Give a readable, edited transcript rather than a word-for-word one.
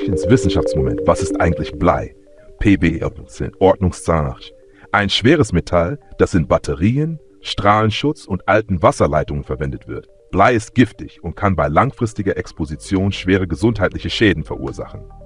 Dagens Wissenschaftsmoment. Was ist eigentlich Blei? PB, Ordnungszahnarch. Ein schweres Metall, das in Batterien, Strahlenschutz und alten Wasserleitungen verwendet wird. Blei ist giftig und kann bei langfristiger Exposition schwere gesundheitliche Schäden verursachen.